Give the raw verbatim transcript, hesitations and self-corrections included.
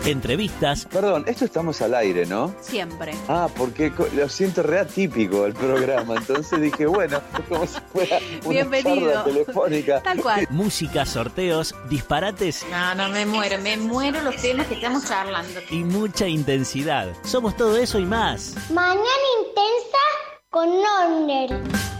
entrevistas. Perdón, esto estamos al aire, ¿no? Siempre. Ah, porque lo siento re atípico el programa, entonces dije, bueno, como si fuera una Bienvenido. charla telefónica. Tal cual. Música, sorteos, disparates No, no, me muero, me muero los temas que estamos charlando. y mucha intensidad. Somos todo eso y más. Mañana intensa con Norner.